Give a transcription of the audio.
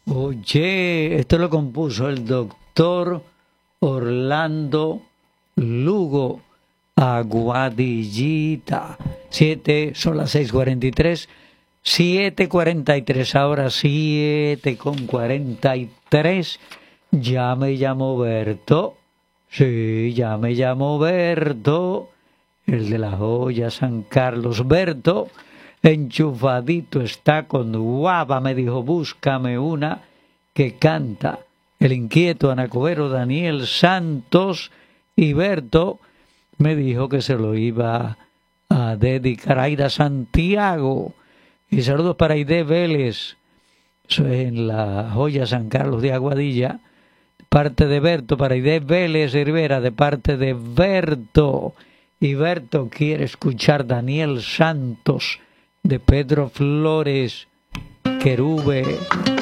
Oye, esto lo compuso el doctor Orlando Lugo Aguadillita. Son las 6:43. 7:43, ahora 7:43. Ya me llamo Berto. Sí, ya me llamo Berto. El de la joya San Carlos. Berto, enchufadito está con guava. Me dijo, búscame una que canta el inquieto anacobero Daniel Santos. Y Berto me dijo que se lo iba a dedicar a Aida Santiago. Y saludos para Aide Vélez. Eso es en la joya San Carlos de Aguadilla. Parte de Berto, para Aide Vélez Rivera, de parte de Berto. Y Berto quiere escuchar Daniel Santos, de Pedro Flores, Querube.